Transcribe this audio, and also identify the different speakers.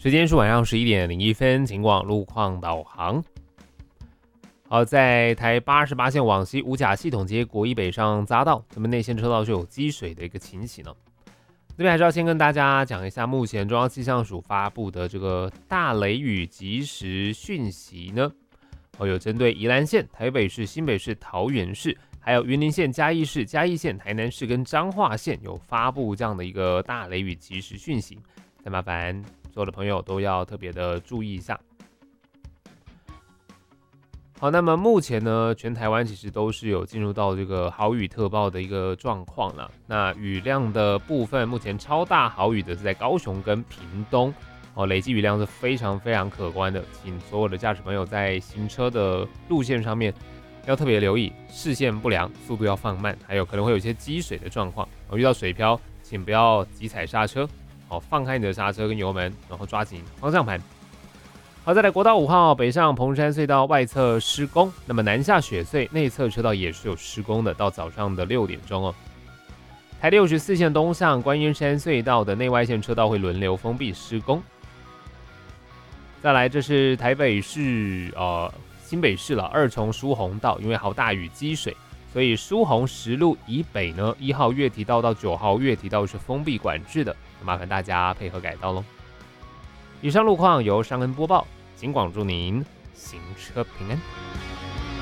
Speaker 1: 时间是晚上11:01，警广路况导航。好，在台88线往西五甲系统街国一北上匝道，那么内线车道是有积水的一个情形呢。这边还是要先跟大家讲一下，目前中央气象署发布的这个大雷雨即时讯息呢，有针对宜兰县、台北市、新北市、桃园市，还有云林县、嘉义市、嘉义县、台南市跟彰化县有发布这样的一个大雷雨即时讯息，再麻烦所有的朋友都要特别的注意一下。好，那么目前呢，全台湾其实都是有进入到这个豪雨特报的一个状况了。那雨量的部分，目前超大豪雨的是在高雄跟屏东，累计雨量是非常非常可观的，请所有的驾驶朋友在行车的路线上面要特别留意视线不良，速度要放慢，还有可能会有一些积水的状况。遇到水漂，请不要急踩刹车，放开你的刹车跟油门，然后抓紧方向盘。好，再来国道5号北上彭山隧道外侧施工，那么南下雪隧内侧车道也是有施工的，到早上的6点钟哦。台64线东向观音山隧道的内外线车道会轮流封闭施工。再来，这是台北市新北市了二重疏洪道，因为好大雨积水，所以疏洪实路以北呢1号月堤道到9号月堤道是封闭管制的，麻烦大家配合改道咯。以上路况由尚恩播报，警广祝您行车平安。